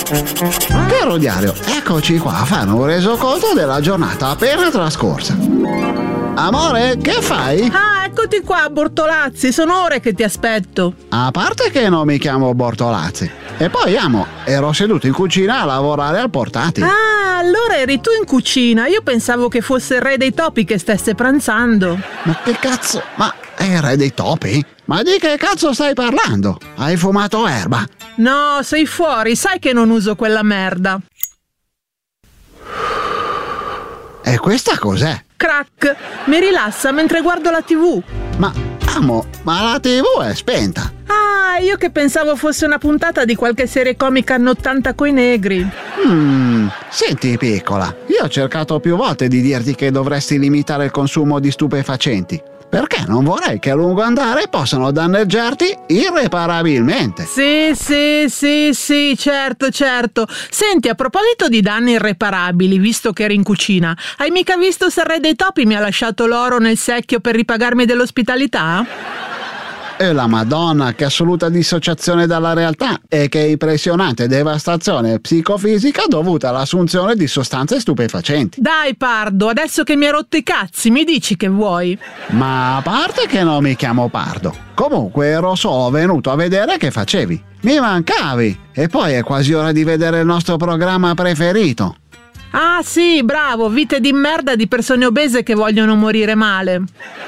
Caro diario, eccoci qua a fare un resoconto della giornata appena trascorsa. Amore, che fai? Ah, eccoti qua, Bortolazzi, sono ore che ti aspetto. A parte che non mi chiamo Bortolazzi. E poi, amo, ero seduto in cucina a lavorare al portatile. Ah, allora eri tu in cucina. Io pensavo che fosse il re dei topi che stesse pranzando. Ma che cazzo? Ma è il re dei topi? Ma di che cazzo stai parlando? Hai fumato erba? No, sei fuori, sai che non uso quella merda. E questa cos'è? Crack, mi rilassa mentre guardo la TV. Ma, amo, ma la TV è spenta. Ah, io che pensavo fosse una puntata di qualche serie comica anni 80 coi negri. Senti piccola, io ho cercato più volte di dirti che dovresti limitare il consumo di stupefacenti, perché non vorrei che a lungo andare possano danneggiarti irreparabilmente. Sì, certo. Senti, a proposito di danni irreparabili, visto che eri in cucina, hai mica visto se il re dei topi mi ha lasciato l'oro nel secchio per ripagarmi dell'ospitalità? E la Madonna, che assoluta dissociazione dalla realtà e che impressionante devastazione psicofisica dovuta all'assunzione di sostanze stupefacenti. Dai, Pardo, adesso che mi hai rotto i cazzi, mi dici che vuoi? Ma a parte che non mi chiamo Pardo, comunque ero solo venuto a vedere che facevi. Mi mancavi. E poi è quasi ora di vedere il nostro programma preferito. Ah sì, bravo, vite di merda di persone obese che vogliono morire male.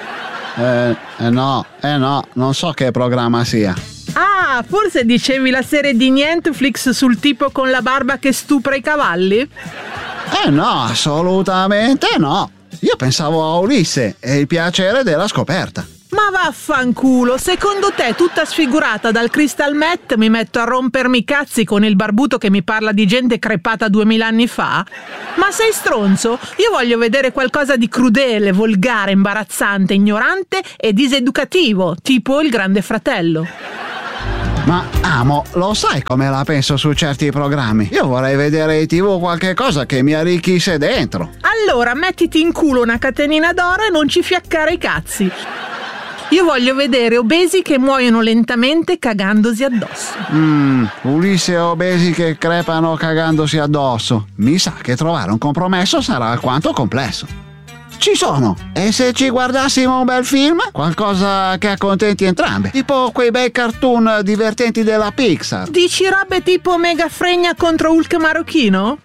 No, non so che programma sia. Ah, forse dicevi la serie di Netflix sul tipo con la barba che stupra i cavalli? No, assolutamente no. Io pensavo a Ulisse e il piacere della scoperta. Ma vaffanculo, secondo te tutta sfigurata dal crystal meth mi metto a rompermi i cazzi con il barbuto che mi parla di gente crepata 2000 anni fa? Ma sei stronzo? Io voglio vedere qualcosa di crudele, volgare, imbarazzante, ignorante e diseducativo, tipo Il Grande Fratello. Ma amo, lo sai come la penso su certi programmi? Io vorrei vedere in TV qualche cosa che mi arricchisse dentro. Allora mettiti in culo una catenina d'oro e non ci fiaccare i cazzi. Io voglio vedere obesi che muoiono lentamente cagandosi addosso. Ulisse e obesi che crepano cagandosi addosso. Mi sa che trovare un compromesso sarà alquanto complesso. Ci sono! E se ci guardassimo un bel film? Qualcosa che accontenti entrambi. Tipo quei bei cartoon divertenti della Pixar. Dici robe tipo Mega Fregna contro Hulk marocchino?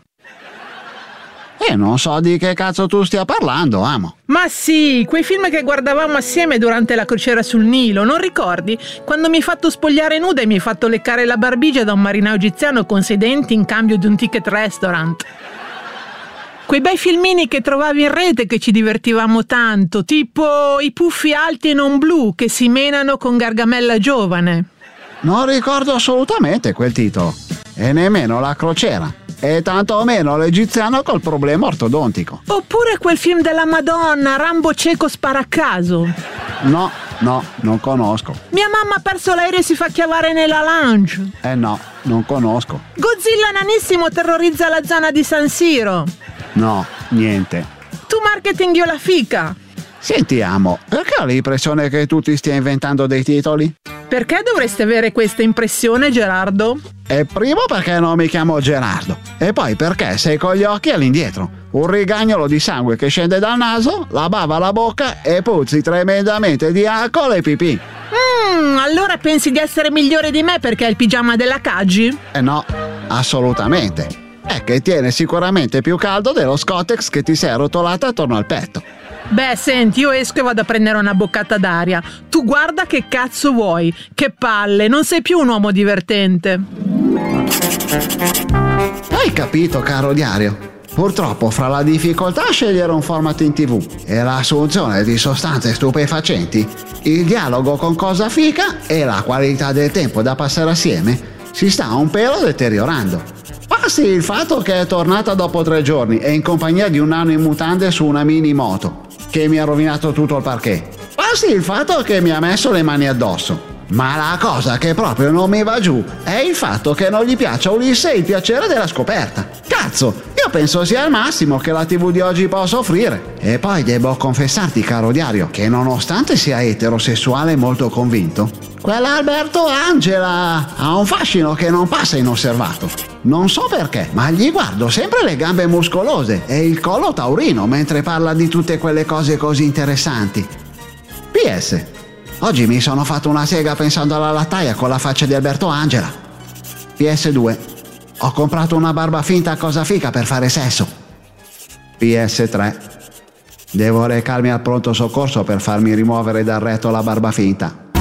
Non so di che cazzo tu stia parlando, amo. Ma sì, quei film che guardavamo assieme durante la crociera sul Nilo, non ricordi? Quando mi hai fatto spogliare nuda e mi hai fatto leccare la barbigia da un marinaio egiziano con 6 denti in cambio di un ticket restaurant. Quei bei filmini che trovavi in rete che ci divertivamo tanto, tipo I puffi alti e non blu che si menano con Gargamella giovane. Non ricordo assolutamente quel titolo. E nemmeno la crociera. E tantomeno l'egiziano col problema ortodontico. Oppure quel film della Madonna, Rambo cieco spara a caso. No, non conosco. Mia mamma ha perso l'aereo e si fa chiavare nella lounge. No, non conosco. Godzilla nanissimo terrorizza la zona di San Siro. No, niente. Tu marketing io la fica. Senti, amo, perché ho l'impressione che tu ti stia inventando dei titoli? Perché dovresti avere questa impressione, Gerardo? E primo perché non mi chiamo Gerardo. E poi perché sei con gli occhi all'indietro. Un rigagnolo di sangue che scende dal naso, la bava alla bocca e puzzi tremendamente di alcol e pipì. Allora pensi di essere migliore di me perché hai il pigiama della Caggi? No, assolutamente. È che tiene sicuramente più caldo dello Scottex che ti sei arrotolata attorno al petto. Beh, senti, io esco e vado a prendere una boccata d'aria. Tu guarda che cazzo vuoi. Che palle, non sei più un uomo divertente. Hai capito, caro diario? Purtroppo fra la difficoltà a scegliere un format in TV e l'assunzione di sostanze stupefacenti, il dialogo con Cosa Fica e la qualità del tempo da passare assieme si sta un pelo deteriorando. Passi il fatto che è tornata dopo 3 giorni e in compagnia di un nano in mutande su una mini moto che mi ha rovinato tutto il parquet. Passi il fatto che mi ha messo le mani addosso. Ma la cosa che proprio non mi va giù è il fatto che non gli piaccia a Ulisse il piacere della scoperta. Cazzo, Io penso sia il massimo che la TV di oggi possa offrire. E poi devo confessarti, caro Diario, che nonostante sia eterosessuale e molto convinto, quell'Alberto Angela ha un fascino che non passa inosservato. Non so perché, ma gli guardo sempre le gambe muscolose e il collo taurino mentre parla di tutte quelle cose così interessanti. PS, oggi mi sono fatto una sega pensando alla lattaia con la faccia di Alberto Angela. PS2, ho comprato una barba finta a cosa fica per fare sesso. PS3, devo recarmi al pronto soccorso per farmi rimuovere dal retto la barba finta.